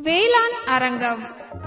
வேளாண் அரங்கம்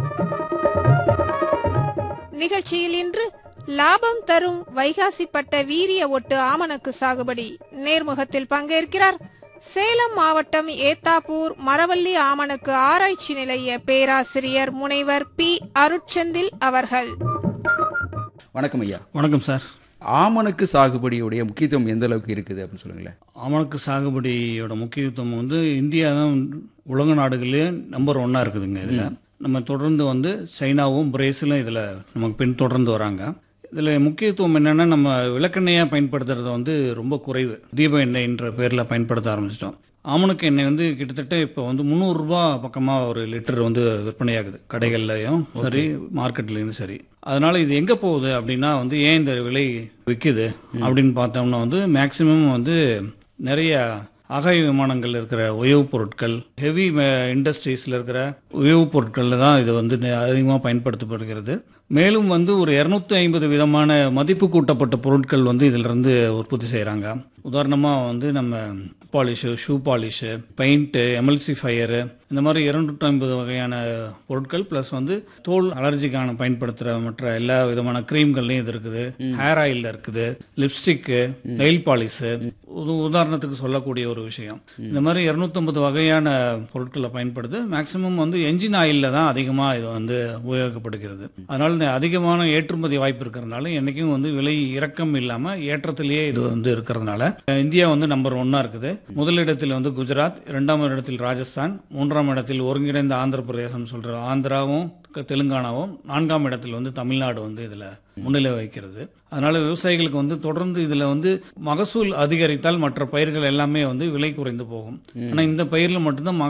நிகழ்ச்சியில் இன்று லாபம் தரும் வைகாசி பட்ட வீரிய ஒட்டு ஆமணக்கு சாகுபடி நேர்முகத்தில் பங்கேற்கிறார் சேலம் மாவட்டம் ஏத்தாப்பூர் மரவள்ளி ஆமணக்கு ஆராய்ச்சி நிலைய பேராசிரியர் முனைவர் பி அருட்செந்தில் அவர்கள். வணக்கம் ஐயா. வணக்கம் சார். ஆமணக்கு சாகுபடியுடைய முக்கியத்துவம் எந்த அளவுக்கு இருக்குது அப்படின்னு சொல்லுங்களேன். ஆமணக்கு சாகுபடியோட முக்கியத்துவம் இந்தியா தான் உலக நாடுகளே நம்பர் 1 இருக்குதுங்க. இதில் நம்ம தொடர்ந்து சைனாவும் பிரேசிலும் இதில் நமக்கு பின்தொடர்ந்து வராங்க. இதில் முக்கியத்துவம் என்னென்னா, நம்ம விளக்கெண்ணெயாக பயன்படுத்துறது ரொம்ப குறைவு. தீப எண்ணெய்ன்ற பேரில் பயன்படுத்த ஆரம்பிச்சிட்டோம். ஆமணக்கு எண்ணெய் கிட்டத்தட்ட இப்போ 300 ரூபா பக்கமாக ஒரு லிட்டர் விற்பனையாகுது, கடைகள்லையும் சரி மார்க்கெட்லேயும் சரி. அதனால இது எங்கே போகுது அப்படின்னா ஏன் இந்த விலை விற்குது அப்படின்னு பார்த்தோம்னா மேக்சிமம் நிறைய அகை விமானங்கள் இருக்கிற உயவுப் பொருட்கள், ஹெவி இண்டஸ்ட்ரீஸில் இருக்கிற உயவுப் பொருட்களில் தான் இது அதிகமாக பயன்படுத்தப்படுகிறது. மேலும் ஒரு 250 விதமான மதிப்பு கூட்டப்பட்ட பொருட்கள் இதிலிருந்து உற்பத்தி செய்கிறாங்க. உதாரணமாக நம்ம பாலிஷு, ஷூ பாலிஷு, பெயிண்ட்டு, எம்எல்சிஃபையரு, இந்த மாதிரி 250 வகையான பொருட்கள் ப்ளஸ் தோல் அலர்ஜிக்கான பயன்படுத்துகிற மற்ற எல்லா விதமான கிரீம்கள்லையும் இது இருக்குது. ஹேர் ஆயில் இருக்குது, லிப்ஸ்டிக்கு, நெயில் பாலிஷு, உதாரணத்துக்கு சொல்லக்கூடிய ஒரு விஷயம். இந்த மாதிரி 250 வகையான பொருட்களை பயன்படுது. மேக்சிமம் என்ஜின் ஆயிலில் தான் அதிகமாக இது உபயோகிக்கப்படுகிறது. அதனால அதிகமான ஏற்றுமதி வாய்ப்பு இருக்கிறதுனால என்னைக்கும் விலை இறக்கம் இல்லாமல் ஏற்றத்திலேயே இது இருக்கிறதுனால இந்தியா நம்பர் 1 இருக்குது. முதலிடத்தில் குஜராத், 2ஆம் இடத்தில் ராஜஸ்தான், 3ஆம் இடத்தில் ஒருங்கிணைந்த ஆந்திர பிரதேசம் சொல்ற ஆந்திராவும் தெலுங்கானாவும், 4ஆம் இடத்தில் தமிழ்நாடு இதில் முன்னிலை வகிக்கிறது. அதனால விவசாயிகளுக்கு தொடர்ந்து இதுல மகசூல் அதிகரித்தால் மற்ற பயிர்கள் எல்லாமே விலை குறைந்து போகும். ஆனா இந்த பயிரில் மட்டும்தான்